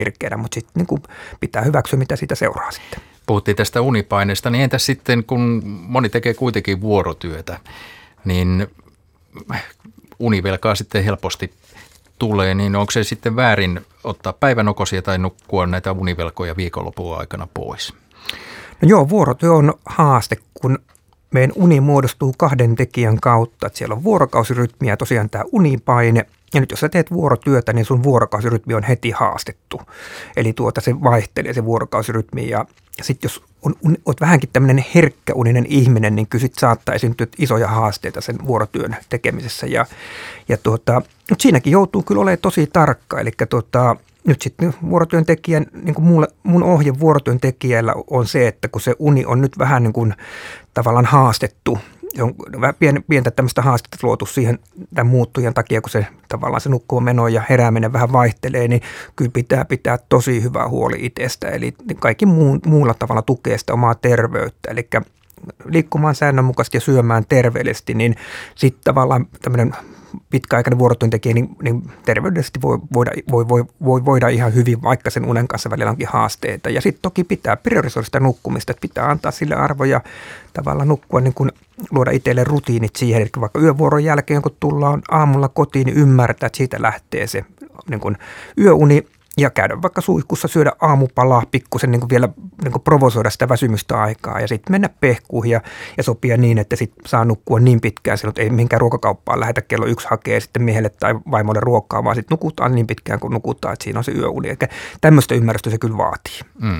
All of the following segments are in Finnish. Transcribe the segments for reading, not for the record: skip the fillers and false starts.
virkeänä, mutta sitten niin kuin pitää hyväksyä, mitä siitä seuraa sitten. Puhuttiin tästä unipaineesta, niin entäs sitten, kun moni tekee kuitenkin vuorotyötä, niin univelkaa sitten helposti tulee, niin onko se sitten väärin ottaa päivänokoisia tai nukkua näitä univelkoja viikonlopun aikana pois? No joo, vuorotyö on haaste, kun meidän uni muodostuu kahden tekijän kautta. Että siellä on vuorokausirytmi ja tosiaan tämä unipaine. Ja nyt jos sä teet vuorotyötä, niin sun vuorokausirytmi on heti haastettu. Eli se vaihtelee se vuorokausirytmi. Ja sitten jos oot vähänkin tämmöinen herkkäuninen ihminen, niin kyllä sit saattaa esiintyä isoja haasteita sen vuorotyön tekemisessä. Mutta siinäkin joutuu kyllä olemaan tosi tarkka. Eli nyt sitten vuorotyöntekijän, niin kuin mun ohje vuorotyöntekijällä on se, että kun se uni on nyt vähän niin kuin tavallaan haastettu, on pientä tämmöistä haastetta luotu siihen tämän muuttujan takia, kun se tavallaan se nukkuva meno ja herääminen vähän vaihtelee, niin kyllä pitää tosi hyvä huoli itsestä. Eli kaikki muulla tavalla tukee sitä omaa terveyttä. Eli liikkumaan säännönmukaisesti ja syömään terveellisesti, niin sitten tavallaan tämmöinen pitkäaikainen vuorotyöntekijä, niin terveydellisesti voi voida ihan hyvin, vaikka sen unen kanssa välillä onkin haasteita. Ja sitten toki pitää priorisoida sitä nukkumista, että pitää antaa sille arvoja tavallaan nukkua, niin kuin luoda itselle rutiinit siihen. Eli vaikka yövuoron jälkeen, kun tullaan aamulla kotiin, niin ymmärtää, että siitä lähtee se niin kuin yöuni. Ja käydä vaikka suihkussa, syödä aamupalaa, pikkusen niin vielä niin provosoida sitä väsymystä aikaa ja sitten mennä pehkuun ja sopia niin, että sit saa nukkua niin pitkään silloin, että ei mihinkään ruokakauppaan lähetä kello 1 hakee sitten miehelle tai vaimolle ruokaa, vaan sitten nukutaan niin pitkään kuin nukutaan, että siinä on se yöuni. Eli tämmöistä ymmärrystä se kyllä vaatii.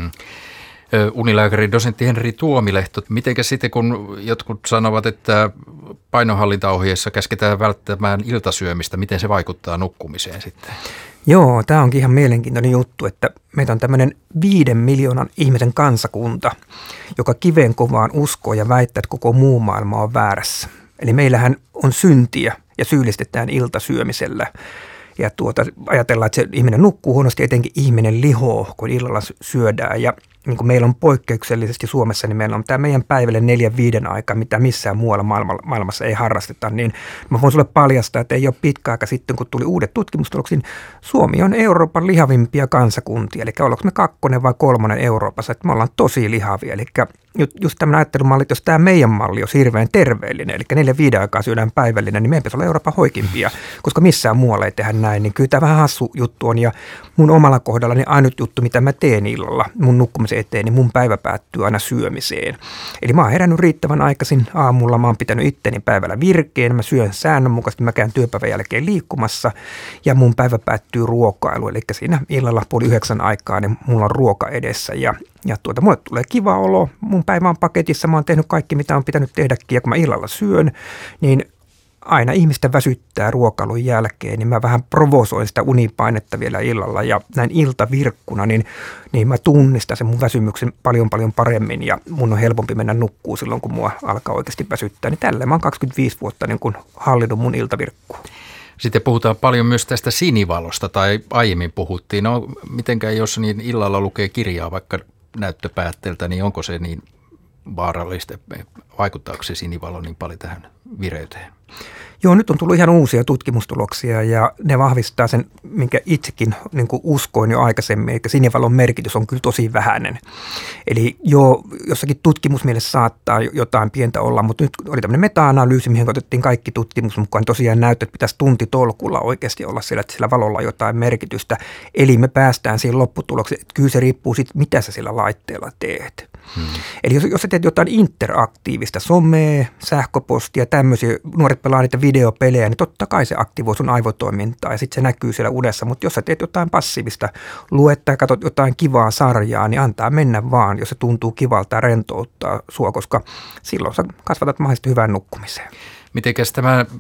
Unilääkäri dosentti Henri Tuomilehto, mitenkä sitten kun jotkut sanovat, että painonhallintaohjeessa käsketään välttämään iltasyömistä, miten se vaikuttaa nukkumiseen sitten? Joo, tämä onkin ihan mielenkiintoinen juttu, että meitä on tämmöinen 5 miljoonan ihmisen kansakunta, joka kiveen kovaan uskoo ja väittää, että koko muu maailma on väärässä. Eli meillähän on syntiä ja syyllistetään iltasyömisellä. Ja ajatellaan, että se ihminen nukkuu huonosti, etenkin ihminen lihoo, kun illalla syödään. Ja niin kuin meillä on poikkeuksellisesti Suomessa, niin meillä on tämä meidän päivälle 4-5 aika, mitä missään muualla maailmassa ei harrasteta. Niin mä voin sulle paljastaa, että ei ole pitkä aika sitten, kun tuli uudet tutkimustulokset, niin Suomi on Euroopan lihavimpia kansakuntia. Eli ollaanko me 2. vai 3. Euroopassa, että me ollaan tosi lihavia. Eli just tämmöinen ajattelumalli, että jos tämä meidän malli on hirveän terveellinen, eli 4-5 aikaa syödään päivällinen, niin meidän pitäisi olla Euroopan hoikimpia, koska missään muualla ei tehdä näin. Niin kyllä tämä vähän hassu juttu on, ja mun omalla kohdalla niin ainut juttu, mitä mä teen illalla mun nukkumisen eteen, niin mun päivä päättyy aina syömiseen. Eli mä oon herännyt riittävän aikaisin aamulla, mä oon pitänyt itteni päivällä virkeän, mä syön säännönmukaisesti, mä käyn työpäivän jälkeen liikkumassa, ja mun päivä päättyy ruokailu, eli siinä illalla 8:30 aikaa, niin mulla on ruoka edessä, ja mulle tulee kiva olo, mun päivä on paketissa, mä oon tehnyt kaikki, mitä on pitänyt tehdäkin, ja kun mä illalla syön, niin aina ihmistä väsyttää ruokailun jälkeen, niin mä vähän provosoin sitä unipainetta vielä illalla, ja näin iltavirkkuna, niin mä tunnistan sen mun väsymyksen paljon paremmin, ja mun on helpompi mennä nukkuu silloin, kun mua alkaa oikeasti väsyttää. Niin tälleen mä oon 25 vuotta niin kun hallinnut mun iltavirkkua. Sitten puhutaan paljon myös tästä sinivalosta, tai aiemmin puhuttiin. No mitenkään jos niin illalla lukee kirjaa vaikka näyttöpäätteeltä, niin onko se niin vaarallista? Vaikuttaako se sinivalo niin paljon tähän vireyteen? Joo, nyt on tullut ihan uusia tutkimustuloksia ja ne vahvistaa sen, minkä itsekin niin kuin uskoin jo aikaisemmin, eli sinivalon merkitys on kyllä tosi vähäinen. Eli joo, jossakin tutkimusmielessä saattaa jotain pientä olla, mutta nyt oli tämmöinen meta-analyysi, mihin otettiin kaikki tutkimus mukaan. Tosiaan näyttää, että pitäisi tuntitolkulla oikeasti olla siellä, että sillä valolla on jotain merkitystä. Eli me päästään siihen lopputulokseen, että kyllä se riippuu siitä, mitä sä sillä laitteella teet. Eli jos sä teet jotain interaktiivista, somea, sähköpostia, tämmöisiä, nuoret pelaa niitä videopelejä, niin totta kai se aktivoi sun aivotoimintaa ja sitten se näkyy siellä unessa. Mutta jos sä teet jotain passiivista, luet tai katsot jotain kivaa sarjaa, niin antaa mennä vaan, jos se tuntuu kivalta ja rentouttaa sua, koska silloin sä kasvatat mahdollisesti hyvän nukkumiseen. Mitenkäs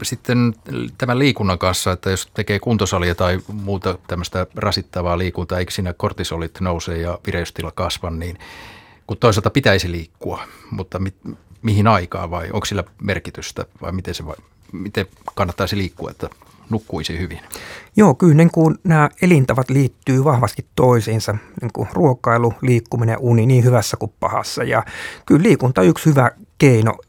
tämän liikunnan kanssa, että jos tekee kuntosalia tai muuta tämmöistä rasittavaa liikuntaa, eikö siinä kortisolit nousee ja vireystila kasva, niin kun toisaalta pitäisi liikkua, mutta mihin aikaan vai onko sillä merkitystä vai miten kannattaisi liikkua, että nukkuisi hyvin? Joo, kyllä niin kuin nämä elintavat liittyy vahvasti toisiinsa, niin kuin ruokailu, liikkuminen ja uni niin hyvässä kuin pahassa. Ja kyllä liikunta on yksi hyvä keino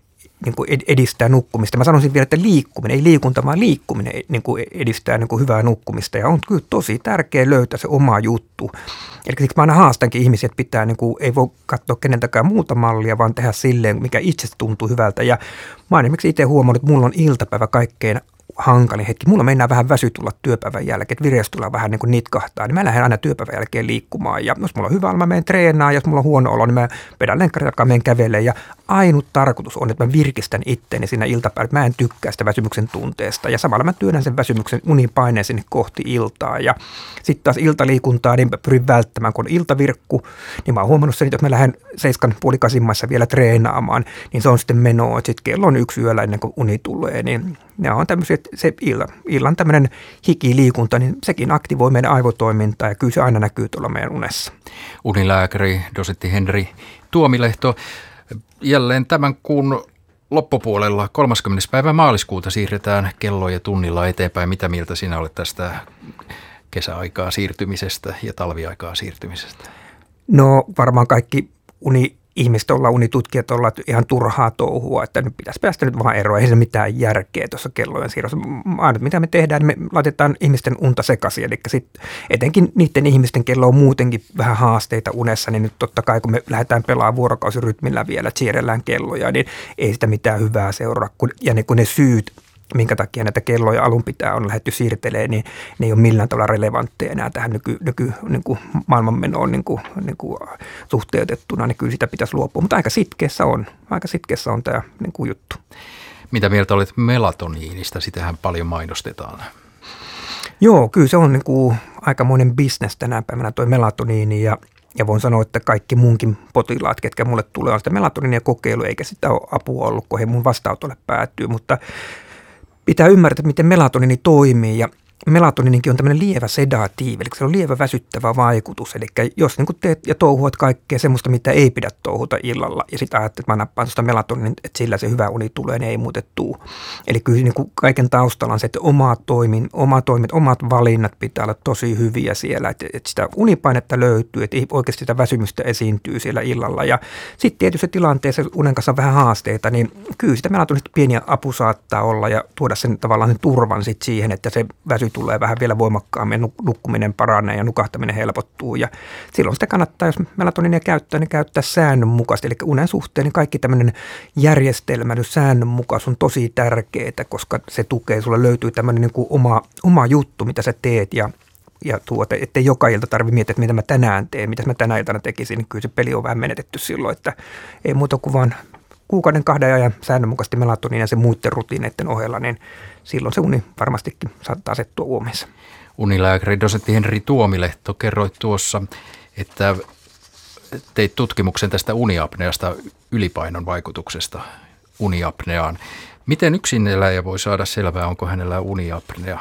niin kuin edistää nukkumista. Mä sanoisin vielä, että liikkuminen, ei liikunta, vaan liikkuminen niin kuin edistää niin kuin hyvää nukkumista ja on kyllä tosi tärkeää löytää se oma juttu. Eli siksi mä aina haastankin ihmisiä, että pitää, niin kuin, ei voi katsoa keneltäkään muuta mallia, vaan tehdä silleen, mikä itsestä tuntuu hyvältä. Ja mä oon esimerkiksi itse huomannut, että mulla on iltapäivä kaikkein hankalin hetki. Mulla mennään vähän väsy tulla työpäivän jälkeen, että vireystila vähän niin kuin nitkahtaa, niin mä lähden aina työpäivän jälkeen liikkumaan. Ja jos mulla on hyvä olo, mä menen treenaamaan, jos mulla on huono olo, niin mä vedän lenkkarin takaa, menen kävelemään. Ja ainut tarkoitus on, että mä virkistän itteeni siinä iltapäivällä. Mä en tykkää sitä väsymyksen tunteesta. Ja samalla mä työnnän sen väsymyksen unipaineen sinne kohti iltaa. Ja sitten taas iltaliikuntaa, niin mä pyrin välttämään, kun on iltavirkku, niin mä oon huomannut sen, että jos mä lähden 7:30 vielä treenaamaan, niin se on sitten menoa. Sitten kello on 1 yöllä ennen kuin uni tulee, niin nämä on tämmöisiä, että se illan tämmöinen hikiliikunta, niin sekin aktivoi meidän aivotoimintaa ja kyllä se aina näkyy tuolla meidän unessa. Unilääkäri, dosentti Henri Tuomilehto. Jälleen tämän kuun loppupuolella 30. päivä maaliskuuta siirretään kello ja tunnilla eteenpäin. Mitä mieltä sinä olet tästä kesäaikaa siirtymisestä ja talviaikaa siirtymisestä? No varmaan kaikki ihmiset ollaan, unitutkijat ollaan, että ihan turhaa touhua, että nyt pitäisi päästä nyt vaan eroon. Ei se mitään järkeä tuossa kellojen siirrossa. Ainut mitä me tehdään, niin me laitetaan ihmisten unta sekaisin. Eli sitten etenkin niiden ihmisten, kello on muutenkin vähän haasteita unessa, niin nyt totta kai kun me lähdetään pelaamaan vuorokausirytmillä vielä, että siirrellään kelloja, niin ei sitä mitään hyvää seuraa. Ja kun ne syyt, minkä takia näitä kelloja alun pitää on lähdetty siirtelemään, niin ne ei ole millään tavalla relevantteja enää tähän niin kuin maailmanmenoon niin kuin suhteutettuna, niin kyllä sitä pitäisi luopua. Mutta aika sitkeässä on tämä niin kuin juttu. Mitä mieltä olet melatoniinista? Sitähän paljon mainostetaan. Joo, kyllä se on niin kuin aikamoinen bisnes tänä päivänä tuo melatoniini ja voin sanoa, että kaikki munkin potilaat, ketkä mulle tulee, on sitä melatoniinia kokeilu, eikä sitä ole apua ollut, kun he mun vastaanotolle päätyy, mutta pitää ymmärtää, miten melatoniini toimii ja melatoniininkin on tämmöinen lievä sedatiivi, eli se on lievä väsyttävä vaikutus. Eli jos niin teet ja touhuat kaikkea semmoista, mitä ei pidä touhuta illalla ja sitten ajattelet, että mä nappaan tuosta melatoniinin, että sillä se hyvä uni tulee, niin ei muuten tule. Eli kyllä niin kuin kaiken taustalla on se, että omat valinnat pitää olla tosi hyviä siellä, että sitä unipainetta löytyy, että oikeasti sitä väsymystä esiintyy siellä illalla. Ja sitten tietysti tilanteessa unen kanssa on vähän haasteita, niin kyllä sitä melatoniinista pieniä apu saattaa olla ja tuoda sen tavallaan sen turvan sit siihen, että se väsy tulee vähän vielä voimakkaammin, nukkuminen paranee ja nukahtaminen helpottuu. Ja silloin sitä kannattaa, jos melatoniinia käyttää, niin käyttää säännönmukaisesti. Eli unen suhteen niin kaikki tämmöinen järjestelmällys, säännönmukaisuus on tosi tärkeää, koska se tukee, sulle löytyy tämmöinen niin kuin oma juttu, mitä sä teet ja ettei joka ilta tarvitse miettiä, että mitä mä tänään teen, mitä mä tänä iltana tekisin, niin kyllä se peli on vähän menetetty silloin, että ei muuta kuin vaan kuukauden 2 ajan säännönmukaisesti melatoniinia ja sen muiden rutiineiden ohella, niin silloin se uni varmastikin saattaa asettua uomissa. Unilääkäri dosentti Henri Tuomilehto, kerroit tuossa, että teit tutkimuksen tästä uniapneasta, ylipainon vaikutuksesta uniapneaan. Miten yksineläjä voi saada selvää, onko hänellä uniapnea?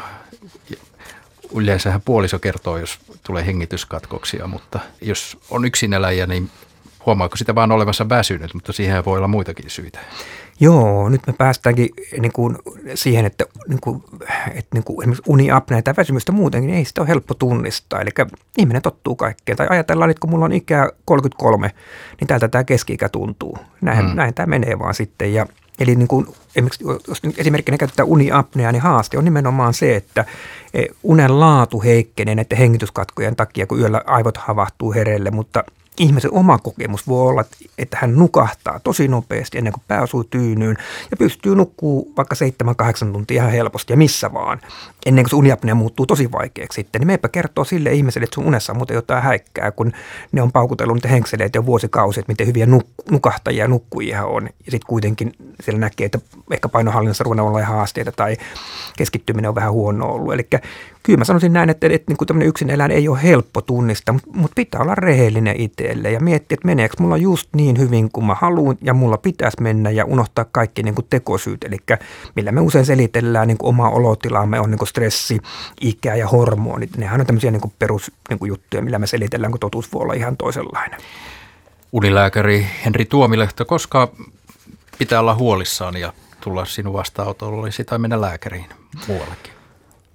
Yleensähän puoliso kertoo, jos tulee hengityskatkoksia, mutta jos on yksinäläjä, niin huomaako sitä vaan olevassa väsynyt, mutta siihen voi olla muitakin syitä. Joo, nyt me päästäänkin niin kuin siihen, että esimerkiksi uniapnea tai väsymystä muutenkin, niin ei sitä ole helppo tunnistaa. Eli ihminen tottuu kaikkeen. Tai ajatellaan, että kun mulla on ikää 33, niin täältä tämä keski-ikä tuntuu. Näin tämä menee vaan sitten. Eli niin kuin, jos esimerkkinä käytetään uniapnea, niin haaste on nimenomaan se, että unen laatu heikkenee näiden hengityskatkojen takia, kun yöllä aivot havahtuu hereille, mutta ihmisen oma kokemus voi olla, että hän nukahtaa tosi nopeasti ennen kuin pää osuu tyynyyn ja pystyy nukkuu vaikka 7-8 tuntia ihan helposti ja missä vaan. Ennen kuin se uniapnea muuttuu tosi vaikeaksi sitten, niin meipä kertoo sille ihmiselle, että sun unessa on muuten jotain häikkää, kun ne on paukutellut niitä henkseleitä jo vuosikausia, että miten hyviä nukahtajia ja nukkujia on. Ja sitten kuitenkin siellä näkee, että ehkä painohallinnassa ruvennaan olla haasteita tai keskittyminen on vähän huono ollut. Eli kyllä mä sanoisin näin, että niin kuin tämmöinen yksinäinen ei ole helppo tunnistaa, mutta pitää olla rehellinen itselle ja miettiä, että meneekö mulla just niin hyvin kuin mä haluan ja mulla pitäisi mennä ja unohtaa kaikki niin kuin tekosyyt. Eli millä me usein selitellään niin kuin omaa olotilaamme on niin kuin stressi, ikä ja hormonit. Nehän on tämmöisiä niin kuin perusjuttuja, millä me selitellään, kun totuus voi olla ihan toisenlainen. Unilääkäri Henri Tuomilehto, koska pitää olla huolissaan ja tulla sinun vastaanotollesi tai mennä lääkäriin muuallekin?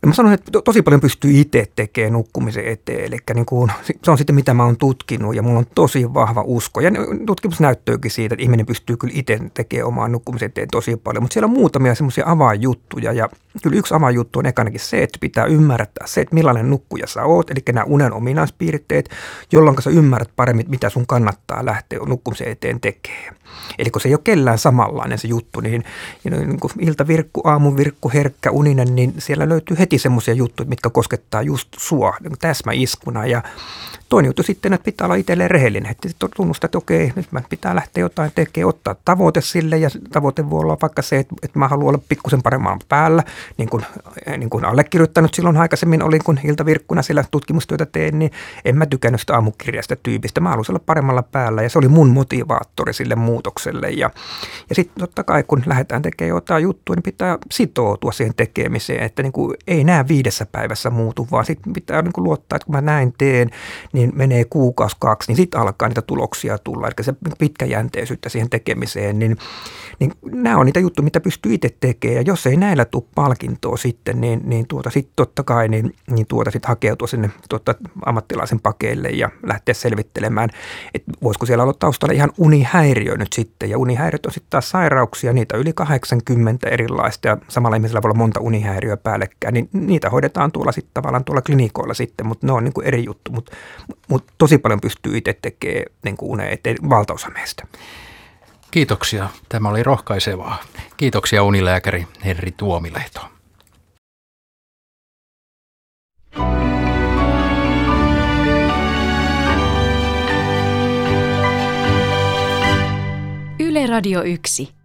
Ja mä sanon, että tosi paljon pystyy itse tekemään nukkumisen eteen. Eli niin kuin, se on sitten mitä mä oon tutkinut ja mulla on tosi vahva usko. Ja tutkimus näyttääkin siitä, että ihminen pystyy kyllä itse tekemään omaa nukkumisen eteen tosi paljon. Mutta siellä on muutamia semmoisia avainjuttuja. Ja kyllä yksi avainjuttu on ekanakin se, että pitää ymmärtää se, että millainen nukkuja sä oot. Eli nämä unen ominaispiirteet, jolloin sä ymmärrät paremmin, mitä sun kannattaa lähteä nukkumisen eteen tekemään. Eli kun se ei ole kellään samanlainen se juttu, niin kuin iltavirkku, aamuvirkku, herkkä, uninen, niin siellä löytyy heti semmoisia juttuja, mitkä koskettaa just sua täsmäiskuna. Ja toinen juttu sitten, että pitää olla itselleen rehellinen, että tunnustaa, että okei, nyt mä pitää lähteä jotain tekemään, ottaa tavoite sille ja tavoite voi olla vaikka se, että mä haluan olla pikkusen paremman päällä, niin kuin allekirjoittanut silloin aikaisemmin olin, kun iltavirkkuna siellä tutkimustyötä tein, niin en mä tykännyt sitä aamukirjasta tyypistä, mä halusin olla paremmalla päällä ja se oli mun motivaattori sille muutokselle ja sitten totta kai kun lähdetään tekemään jotain juttua, niin pitää sitoutua siihen tekemiseen, että niin kuin ei nää 5 päivässä muutu, vaan sitten pitää niin kuin luottaa, että kun mä näin teen, niin menee kuukausi 2, niin sitten alkaa niitä tuloksia tulla. Eli se pitkäjänteisyyttä siihen tekemiseen, niin nämä on niitä juttuja, mitä pystyy itse tekemään. Ja jos ei näillä tule palkintoa sitten, niin sitten totta kai sitten hakeutua sinne ammattilaisen pakeille ja lähteä selvittelemään, että voisiko siellä olla taustalla ihan unihäiriö nyt sitten. Ja unihäiriöt on sitten taas sairauksia, niitä yli 80 erilaista ja samalla ihmisellä voi olla monta unihäiriöä päällekkäin, niin niitä hoidetaan tuolla sitten tavallaan tuolla klinikoilla sitten, mutta ne on niin kuin eri juttu, mutta tosi paljon pystyy itse tekemään niin kuin uneen eteen valtaosa meistä. Kiitoksia. Tämä oli rohkaisevaa. Kiitoksia unilääkäri Henri Tuomilehto. Yle Radio 1.